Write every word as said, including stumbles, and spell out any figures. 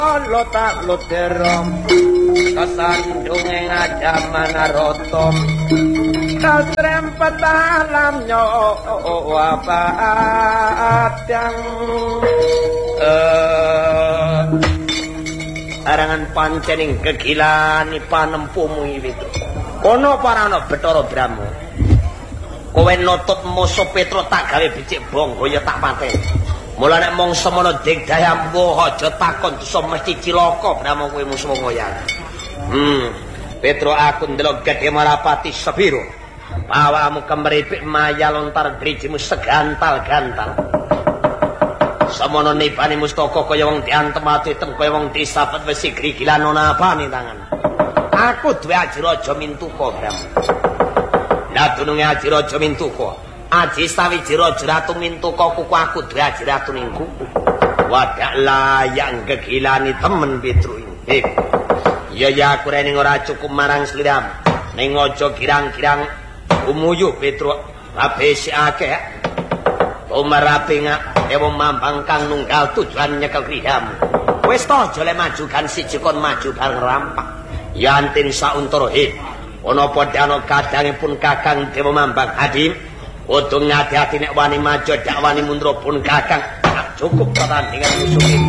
lotak luterom kasandung ing ajaman rotom kasrempet alam nyowapadang eh arangan pancening kegilaan panempumu iki kono parana Bathara Brahma kowe nutut musuh Petra tak gawe becik bonggo ya tak pateni mula nek mung semono digdaya mbuh aja takon dosa mesti cilaka Brahma kowe musuh ngoyang hmm Petra aku ndelok Gedhe Marapati sepiro awakmu kemripik maya lontar drijimu segantal-gantal semono nipani mustaka kaya wong diantem ati tem kaya wong disabet wis grigilan ana apane tangan aku duwe Ajiraja Mintuka Brahma lah dununge Ajiraja Mintuka Aji Sawiji Raja Ratu Mintuka kuku aku duwe Aji Ratu ning kuku wadak layak gegilani temen Petru ini ya ya aku rene ora cukup marang sliram ning aja girang-girang umuyuh Petru abesi akeh umarape ngak ewo mambang kang nunggal tujuan nyekel krihamu wis to aja le maju kan siji kon maju bareng rampak ya antin sauntara hit ana padha kadangipun Kakang Dewa Mambang Hadim kudu ngati-ati nek wani maju dak wani mundur pun Kakang cukup pertandingan musuh itu